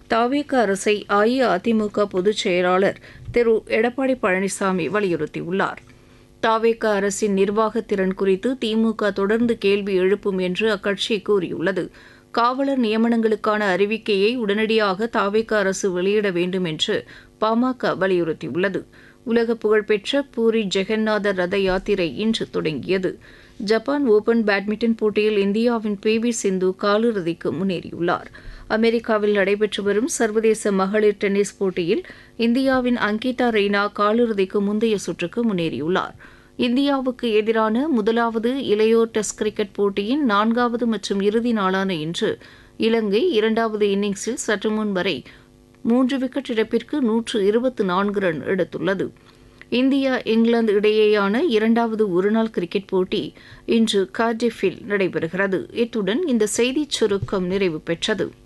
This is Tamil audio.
தவேக அரசை அஇஅதிமுக பொதுச் செயலாளர் திரு எடப்பாடி பழனிசாமி வலியுறுத்தியுள்ளார். தவேக அரசின் நிர்வாகத் திறன் குறித்து திமுக தொடர்ந்து கேள்வி எழுப்பும் என்று அக்கட்சி கூறியுள்ளது. காவலர் நியமனங்களுக்கான அறிவிக்கையை உடனடியாக தவேக அரசு வெளியிட வேண்டும் என்று பாமக வலியுறுத்தியுள்ளது. உலக புகழ்பெற்ற பூரி ஜெகந்நாதர் ரத யாத்திரை இன்று தொடங்கியது. ஜப்பான் ஓபன் பேட்மிண்டன் போட்டியில் இந்தியாவின் பி.வி. சிந்து காலிறுதிக்கு முன்னேறியுள்ளார். அமெரிக்காவில் நடைபெற்று வரும் சர்வதேச மகளிர் டென்னிஸ் போட்டியில் இந்தியாவின் அங்கிதா ரெய்னா காலிறுதிக்கு முந்தைய சுற்றுக்கு முன்னேறியுள்ளார். இந்தியாவுக்கு எதிரான முதலாவது இளையோர் டெஸ்ட் கிரிக்கெட் போட்டியின் 4வது மற்றும் இறுதி நாளான இன்று இலங்கை 2வது இன்னிங்ஸில் சற்று முன் வரை 3 விக்கெட் இழப்பிற்கு 124 ரன் எடுத்துள்ளது. இந்தியா இங்கிலாந்து இடையேயான 2வது ஒருநாள் கிரிக்கெட் போட்டி இன்று கார்டிஃபில் நடைபெறுகிறது. இத்துடன் இந்த செய்திச் சுருக்கம் நிறைவு பெற்றது.